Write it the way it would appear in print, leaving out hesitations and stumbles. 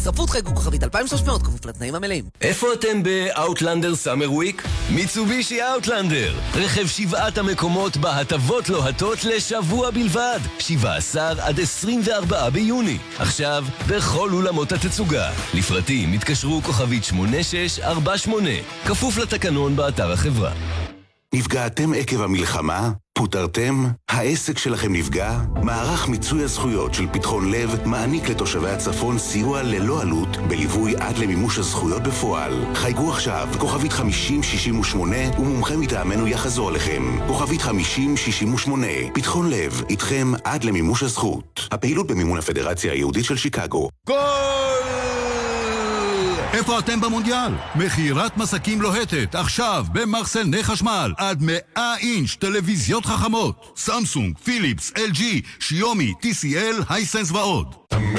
הצטרפות חייגו כוכבית 2300, כפוף לתנאים המלאים. איפה אתם באוטלנדר סאמר וויק? מיצובישי אוטלנדר. רכב 7 המקומות בהטבות לוהטות לשבוע בלבד. 17 עד 24 ביוני. עכשיו, בכל אולמות התצוגה. לפרטים התקשרו כוכבית 8648. כפוף לתקנון באתר החברה. נפגעתם עקב המלחמה? פוטרתם? העסק שלכם נפגע? מערך מיצוי הזכויות של פתחון לב מעניק לתושבי הצפון סיוע ללא עלות בליווי עד למימוש הזכויות בפועל. חייגו עכשיו, כוכבית 5068 ומומחה מטעמנו יחזור לכם. כוכבית 5068, פתחון לב, איתכם עד למימוש הזכות. הפעילות במימון הפדרציה היהודית של שיקגו. גול! איפה אתם במונדיאל? מכירת מסקים לוהטת, עכשיו במחסני חשמל, עד 100 אינץ' טלוויזיות חכמות, סמסונג, פיליפס, LG, שיומי, TCL, הייסנס ועוד.